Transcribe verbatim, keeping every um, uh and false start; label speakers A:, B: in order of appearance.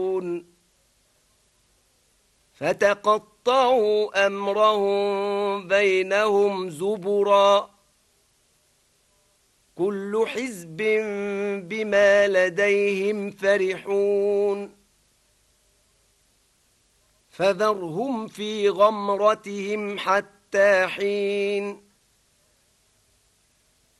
A: فتقطعوا أمرهم بينهم زبرا كل حزب بما لديهم فرحون فذرهم في غمرتهم حتى حين